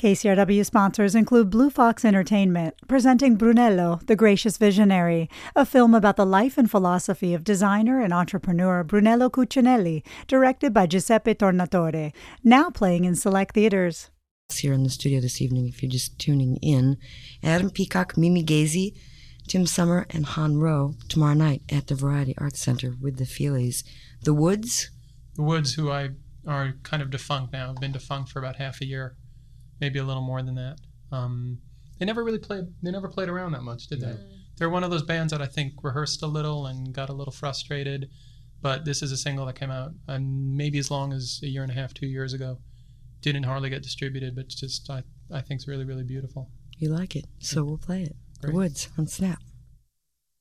KCRW sponsors include Blue Fox Entertainment, presenting Brunello, the Gracious Visionary, a film about the life and philosophy of designer and entrepreneur Brunello Cucinelli, directed by Giuseppe Tornatore, now playing in select theaters. Here in the studio this evening, if you're just tuning in, Adam Peacock, Mimi Gazy, Tim Summer, and Han Rowe tomorrow night at the Variety Arts Center with the Feelies. The Woods? The Woods, who are kind of defunct now, have been defunct for about half a year, maybe a little more than that. They never played around that much, did they? They're one of those bands that I think rehearsed a little and got a little frustrated, but this is a single that came out maybe as long as a year and a half, 2 years ago. Didn't hardly get distributed, but just I think it's really, really beautiful. You like it, so we'll play it. Great. The Woods on Snap.